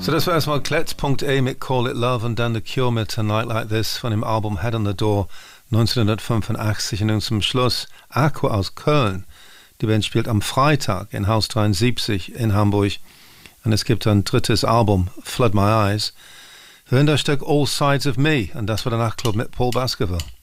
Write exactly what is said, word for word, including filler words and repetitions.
So das war erstmal Klett.e mit Call It Love und dann The Cure mit A Night Like This von dem Album Head on the Door neunzehnhundertfünfundachtzig. Und nun zum Schluss Aqua aus Köln. Die Band spielt am Freitag in Haus dreiundsiebzig in Hamburg. Und es gibt ein drittes Album, Flood My Eyes. Wir hören das Stück All Sides of Me und das war der Nachtclub mit Paul Baskerville.